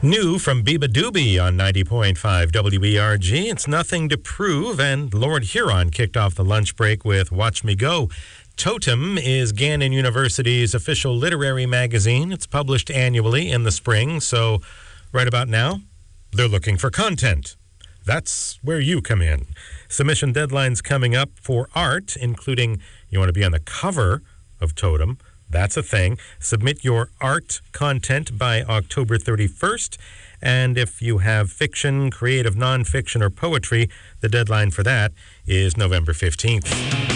New from Biba Doobie on 90.5 WERG. It's Nothing to Prove, and Lord Huron kicked off the lunch break with Watch Me Go. Totem is Gannon University's official literary magazine. It's published annually in the spring, so right about now, they're looking for content. That's where you come in. Submission deadlines coming up for art, including you want to be on the cover of Totem. That's a thing. Submit your art content by October 31st. And if you have fiction, creative nonfiction, or poetry, the deadline for that is November 15th.